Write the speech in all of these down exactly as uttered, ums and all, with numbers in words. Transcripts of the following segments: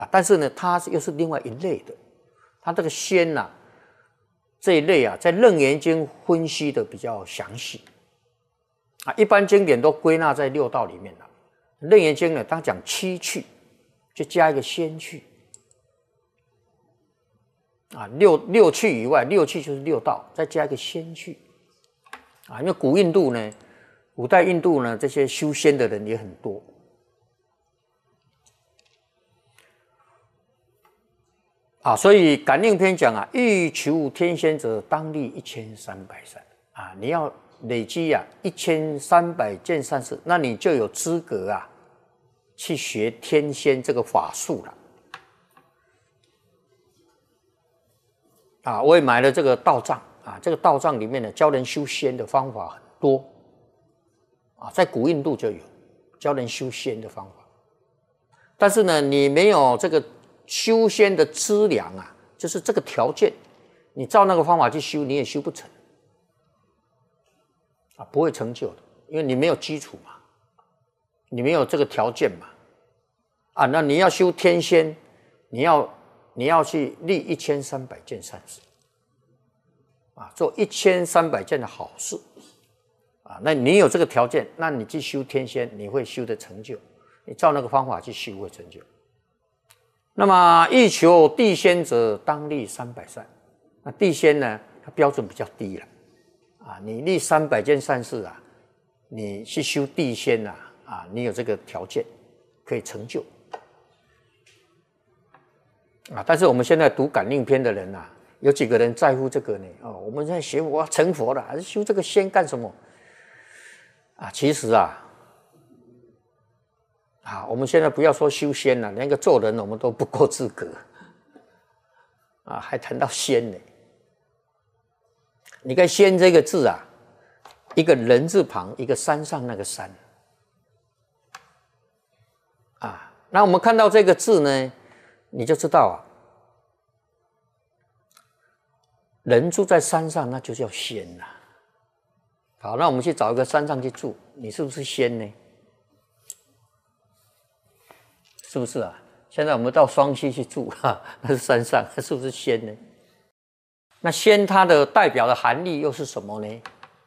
啊，但是呢，它又是另外一类的。它这个仙呐、啊，这一类啊，在《楞严经》分析的比较详细啊，一般经典都归纳在六道里面了。《楞严经》呢，它讲七趣，就加一个仙趣啊，六六趣以外，六趣就是六道，再加一个仙趣啊。因为古印度呢，古代印度呢，这些修仙的人也很多。啊，所以《感应篇》讲啊，欲求天仙者，当立一千三百善啊！你要累积啊一千三百件善事，那你就有资格啊去学天仙这个法术了。啊，我也买了这个道藏啊，这个道藏里面呢，教人修仙的方法很多啊，在古印度就有教人修仙的方法，但是呢，你没有这个修仙的资粮啊，就是这个条件，你照那个方法去修，你也修不成啊，不会成就的，因为你没有基础嘛，你没有这个条件嘛，啊，那你要修天仙，你要你要去立一千三百件善事，啊，做一千三百件的好事，啊，那你有这个条件，那你去修天仙，你会修的成就，你照那个方法去修会成就。那么欲求地仙者，当立三百善。那地仙呢，它标准比较低了，啊，你立三百件善事啊，你去修地仙啊，啊，你有这个条件可以成就。啊，但是我们现在读感应篇的人啊，有几个人在乎这个呢？哦，我们在学佛成佛了，还是修这个仙干什么？啊，其实啊。啊，我们现在不要说修仙了，连个做人我们都不够资格啊，还谈到仙呢？你看“仙”这个字啊，一个人字旁，一个山上那个山啊。那我们看到这个字呢，你就知道啊，人住在山上，那就叫仙了。好，那我们去找一个山上去住，你是不是仙呢？是不是啊？现在我们到双溪去住，哈，那是山上，是不是仙呢？那仙它的代表的含义又是什么呢？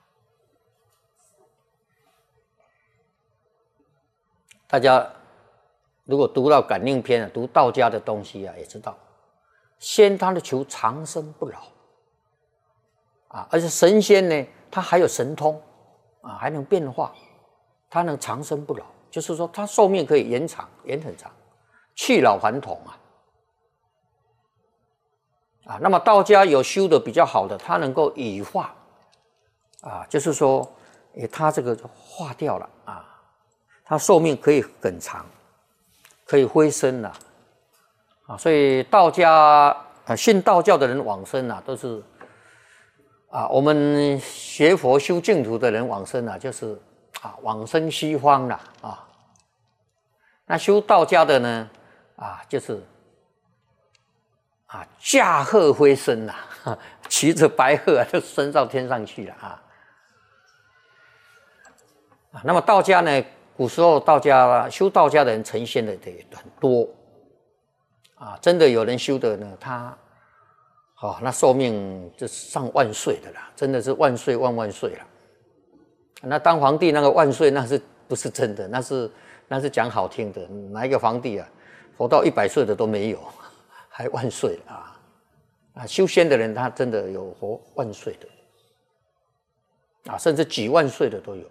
大家如果读到感应篇啊，读道家的东西啊，也知道，仙它的求长生不老啊，而且神仙呢，它还有神通啊，还能变化，它能长生不老。就是说，它寿命可以延长，延很长，去老还童啊！啊，那么道家有修的比较好的，它能够羽化啊，就是说，诶，它这个化掉了啊，它寿命可以很长，可以飞升了啊。所以道家啊，信道教的人往生啊，都是啊，我们学佛修净土的人往生啊，就是啊，往生西方了啊。那修道家的呢，啊，就是啊，驾鹤飞升了，骑着白鹤啊，就升到天上去了啊。啊，那么道家呢，古时候道家修道家的人成仙的也很多啊，真的有人修的呢，他哦，那寿命就上万岁的啦，真的是万岁万万岁了。那当皇帝那个万岁，那是不是真的？那是那是讲好听的，哪一个皇帝啊，活到一百岁的都没有，还万岁啊！啊，修仙的人他真的有活万岁的，啊，甚至几万岁的都有。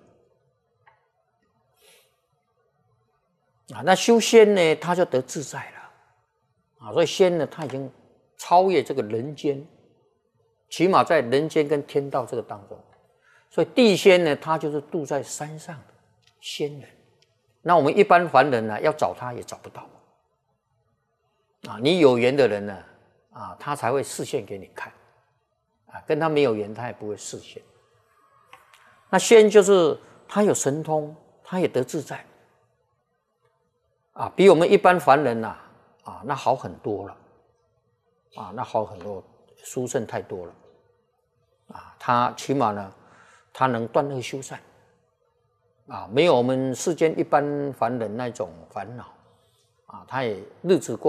啊，那修仙呢，他就得自在了，啊，所以仙呢，他已经超越这个人间，起码在人间跟天道这个当中。所以地仙呢，他就是住在山上的仙人。那我们一般凡人呢，要找他也找不到啊。你有缘的人呢，啊，他才会示现给你看啊。跟他没有缘，他也不会示现。那仙就是他有神通，他也得自在啊，比我们一般凡人呐，啊，那好很多了啊，那好很多，殊胜太多了啊。他起码呢，他能断恶修善。啊，没有我们世间一般凡人那种烦恼，啊，他也日子过。